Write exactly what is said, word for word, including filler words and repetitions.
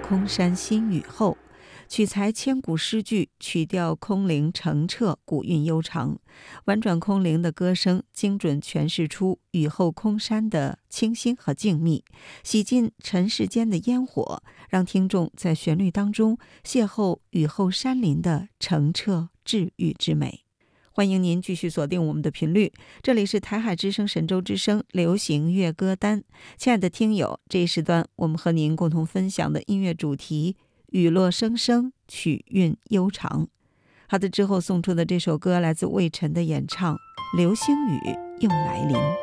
空山新雨后，取材千古诗句，曲调空灵澄澈，古韵悠长。婉转空灵的歌声精准诠释出雨后空山的清新和静谧，洗尽尘世间的烟火，让听众在旋律当中邂逅雨后山林的澄澈治愈之美。欢迎您继续锁定我们的频率，这里是台海之声神州之声流行乐歌单。亲爱的听友，这一时段我们和您共同分享的音乐主题，雨落声声，曲韵悠长。好的，之后送出的这首歌来自魏晨的演唱《流星雨又来临》。